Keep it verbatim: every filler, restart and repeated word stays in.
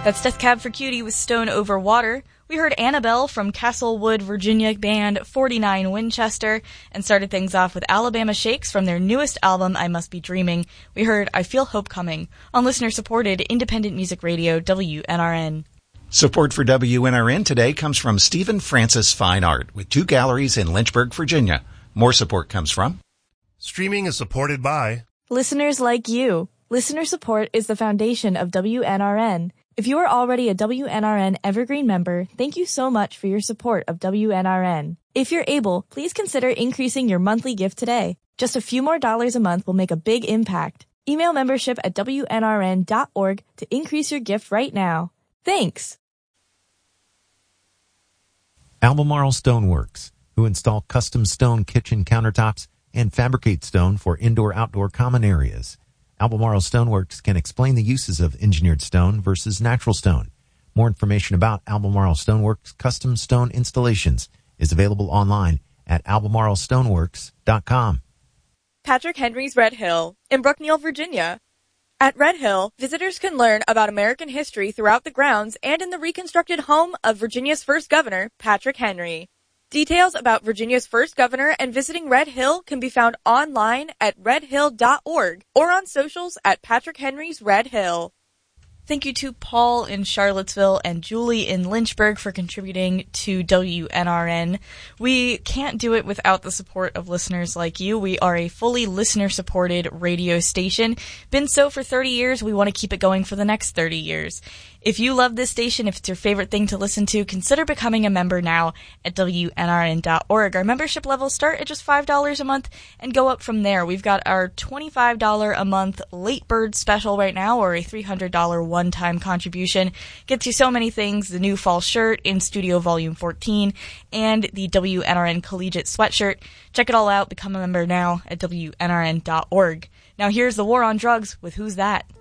That's Death Cab for Cutie with Stone Over Water. We heard Annabelle from Castlewood, Virginia band forty-nine Winchester, and started things off with Alabama Shakes from their newest album, I Must Be Dreaming. We heard I Feel Hope Coming on listener-supported independent music radio W N R N. Support for W N R N today comes from Stephen Francis Fine Art, with two galleries in Lynchburg, Virginia. More support comes from... Streaming is supported by... listeners like you. Listener support is the foundation of W N R N. If you are already a W N R N Evergreen member, thank you so much for your support of W N R N. If you're able, please consider increasing your monthly gift today. Just a few more dollars a month will make a big impact. Email membership at W N R N dot org to increase your gift right now. Thanks! Albemarle Stoneworks, who install custom stone kitchen countertops and fabricate stone for indoor-outdoor common areas. Albemarle Stoneworks can explain the uses of engineered stone versus natural stone. More information about Albemarle Stoneworks custom stone installations is available online at albemarle stoneworks dot com. Patrick Henry's Red Hill in Brookneal, Virginia. At Red Hill, visitors can learn about American history throughout the grounds and in the reconstructed home of Virginia's first governor, Patrick Henry. Details about Virginia's first governor and visiting Red Hill can be found online at red hill dot org or on socials at Patrick Henry's Red Hill. Thank you to Paul in Charlottesville and Julie in Lynchburg for contributing to W N R N. We can't do it without the support of listeners like you. We are a fully listener-supported radio station. Been so for thirty years. We want to keep it going for the next thirty years. If you love this station, if it's your favorite thing to listen to, consider becoming a member now at W N R N dot org. Our membership levels start at just five dollars a month and go up from there. We've got our twenty-five dollars a month late bird special right now, or a three hundred dollars one-time contribution. Gets you so many things: the new fall shirt, In Studio Volume fourteen, and the W N R N Collegiate sweatshirt. Check it all out. Become a member now at W N R N dot org. Now here's the War on Drugs with Who's That?